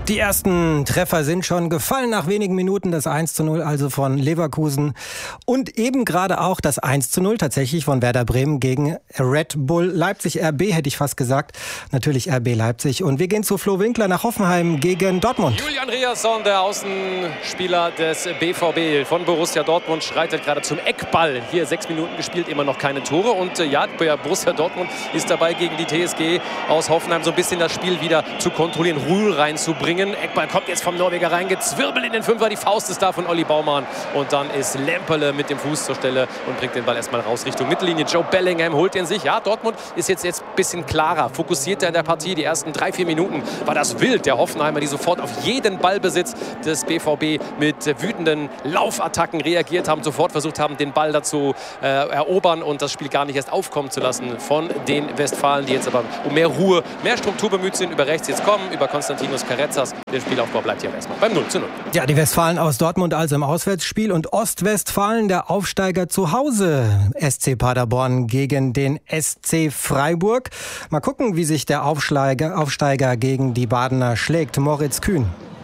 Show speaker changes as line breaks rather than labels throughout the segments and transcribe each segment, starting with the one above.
Die ersten Treffer sind schon gefallen nach wenigen Minuten. Das 1:0 also von Leverkusen und eben gerade auch das 1:0 tatsächlich von Werder Bremen gegen Red Bull Leipzig. RB hätte ich fast gesagt. Natürlich RB Leipzig. Und wir gehen zu Flo Winkler nach Hoffenheim gegen Dortmund.
Julian Riasson, der Außenspieler des BVB von Borussia Dortmund, schreitet gerade zum Eckball. Hier 6 Minuten gespielt, immer noch keine Tore. Und ja, Borussia Dortmund ist dabei, gegen die TSG aus Hoffenheim so ein bisschen das Spiel wieder zu kontrollieren, Ruhe reinzubringen. Eckball kommt jetzt vom Norweger rein, gezwirbelt in den Fünfer. Die Faust ist da von Olli Baumann. Und dann ist Lemperle mit dem Fuß zur Stelle und bringt den Ball erstmal raus Richtung Mittellinie. Joe Bellingham holt den sich. Ja, Dortmund ist jetzt ein bisschen klarer, fokussierter in der Partie. Die ersten 3-4 Minuten war das wild. Der Hoffenheimer, die sofort auf jeden Ballbesitz des BVB mit wütenden Laufattacken reagiert haben, sofort versucht haben, den Ball dazu erobern und das Spiel gar nicht erst aufkommen zu lassen von den Westfalen, die jetzt aber um mehr Ruhe, mehr Struktur bemüht sind, über rechts jetzt kommen, über Konstantinos Carrezzas. Der Spielaufbau bleibt hier erstmal beim 0:0.
Ja, die Westfalen aus Dortmund also im Auswärtsspiel und Ostwestfalen, der Aufsteiger zu Hause. SC Paderborn gegen den SC Freiburg. Mal gucken, wie sich der Aufsteiger gegen die Badener schlägt. Moritz Kühn.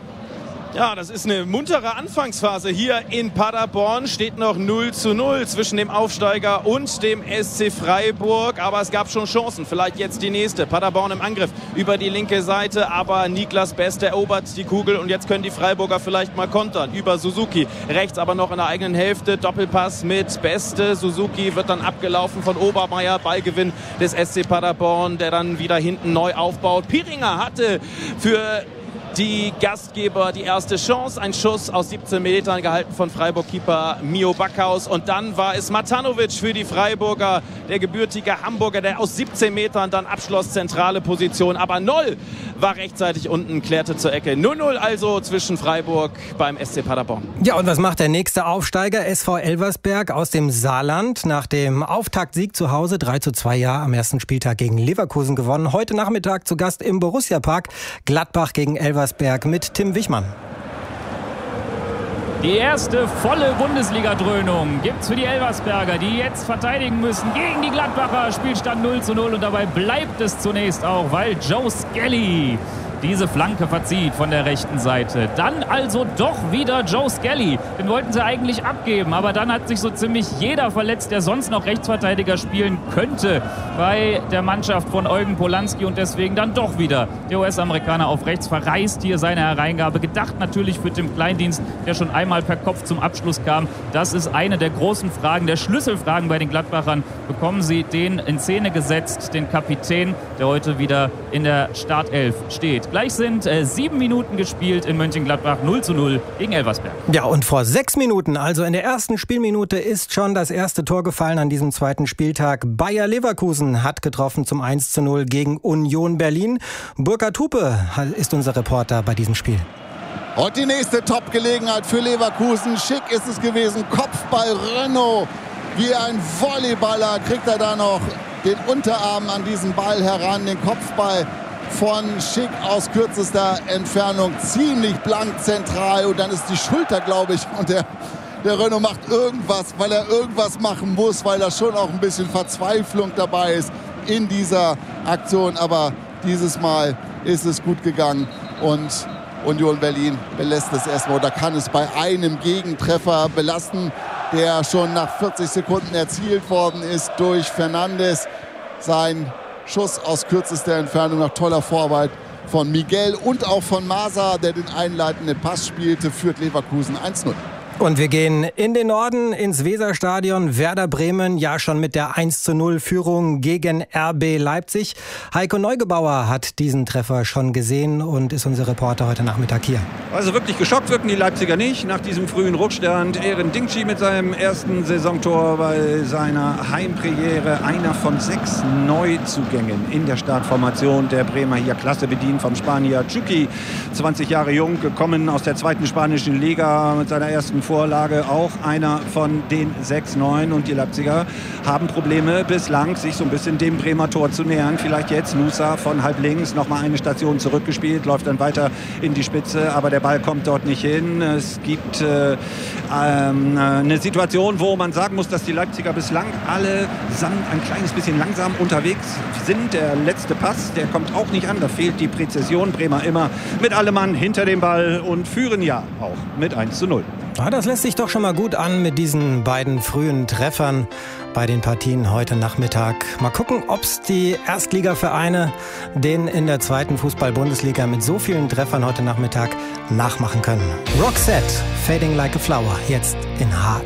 Ja, das ist eine muntere Anfangsphase hier in Paderborn. Steht noch 0:0 zwischen dem Aufsteiger und dem SC Freiburg. Aber es gab schon Chancen. Vielleicht jetzt die nächste. Paderborn im Angriff über die linke Seite. Aber Niklas Best erobert die Kugel. Und jetzt können die Freiburger vielleicht mal kontern. Über Suzuki. Rechts aber noch in der eigenen Hälfte. Doppelpass mit Beste. Suzuki wird dann abgelaufen von Obermeier. Ballgewinn des SC Paderborn, der dann wieder hinten neu aufbaut. Piringer hatte für die Gastgeber die erste Chance. Ein Schuss aus 17 Metern gehalten von Freiburg-Keeper Mio Backhaus. Und dann war es Matanovic für die Freiburger, der gebürtige Hamburger, der aus 17 Metern dann abschloss, zentrale Position. Aber Noll war rechtzeitig unten, klärte zur Ecke. 0:0 also zwischen Freiburg beim SC Paderborn.
Ja, und was macht der nächste Aufsteiger? SV Elversberg aus dem Saarland. Nach dem Auftaktsieg zu Hause 3:2 am ersten Spieltag gegen Leverkusen gewonnen. Heute Nachmittag zu Gast im Borussia-Park. Gladbach gegen Elversberg mit Tim Wichmann.
Die erste volle Bundesliga-Dröhnung gibt's für die Elversberger, die jetzt verteidigen müssen gegen die Gladbacher. Spielstand 0:0 und dabei bleibt es zunächst auch, weil Joe Skelly diese Flanke verzieht von der rechten Seite. Dann also doch wieder Joe Skelly. Den wollten sie eigentlich abgeben, aber dann hat sich so ziemlich jeder verletzt, der sonst noch Rechtsverteidiger spielen könnte bei der Mannschaft von Eugen Polanski und deswegen dann doch wieder der US-Amerikaner auf rechts verreist hier seine Hereingabe. Gedacht natürlich für Tim Kleindienst, der schon einmal per Kopf zum Abschluss kam. Das ist eine der großen Fragen, der Schlüsselfragen bei den Gladbachern. Bekommen sie den in Szene gesetzt, den Kapitän, der heute wieder in der Startelf steht. Gleich sind 7 Minuten gespielt in Mönchengladbach, 0:0 gegen Elversberg.
Ja, und vor 6 Minuten, also in der ersten Spielminute, ist schon das erste Tor gefallen an diesem zweiten Spieltag. Bayer Leverkusen hat getroffen zum 1:0 gegen Union Berlin. Burkhard Hupe ist unser Reporter bei diesem Spiel.
Und die nächste Top-Gelegenheit für Leverkusen. Schick ist es gewesen. Kopfball Renault. Wie ein Volleyballer kriegt er da noch den Unterarm an diesen Ball heran. Den Kopfball von Schick aus kürzester Entfernung. Ziemlich blank zentral. Und dann ist die Schulter, glaube ich. Und der Renault macht irgendwas, weil er irgendwas machen muss. Weil da schon auch ein bisschen Verzweiflung dabei ist in dieser Aktion. Aber dieses Mal ist es gut gegangen. Und Union Berlin belässt es erstmal oder kann es bei einem Gegentreffer belasten, der schon nach 40 Sekunden erzielt worden ist durch Fernandes. Sein Schuss aus kürzester Entfernung nach toller Vorarbeit von Miguel und auch von Masa, der den einleitenden Pass spielte, führt Leverkusen 1:0.
Und wir gehen in den Norden, ins Weserstadion. Werder Bremen, ja schon mit der 1:0-Führung gegen RB Leipzig. Heiko Neugebauer hat diesen Treffer schon gesehen und ist unser Reporter heute Nachmittag hier.
Also wirklich geschockt wirken die Leipziger nicht nach diesem frühen Rückstand. Eren Dingchi mit seinem ersten Saisontor bei seiner Heimpremiere. Einer von 6 Neuzugängen in der Startformation der Bremer. Hier klasse bedient vom Spanier Chucky. 20 Jahre jung, gekommen aus der zweiten spanischen Liga mit seiner ersten Vorlage auch einer von den 6-9. Und die Leipziger haben Probleme bislang, sich so ein bisschen dem Bremer Tor zu nähern. Vielleicht jetzt Nusa von halb links nochmal eine Station zurückgespielt, läuft dann weiter in die Spitze, aber der Ball kommt dort nicht hin. Es gibt eine Situation, wo man sagen muss, dass die Leipziger bislang allesamt ein kleines bisschen langsam unterwegs sind. Der letzte Pass, der kommt auch nicht an, da fehlt die Präzision. Bremer immer mit allem Mann hinter dem Ball und führen ja auch mit 1:0.
Ja, das lässt sich doch schon mal gut an mit diesen beiden frühen Treffern bei den Partien heute Nachmittag. Mal gucken, ob es die Erstligavereine den in der zweiten Fußball-Bundesliga mit so vielen Treffern heute Nachmittag nachmachen können. Roxette, Fading Like a Flower, jetzt in HR.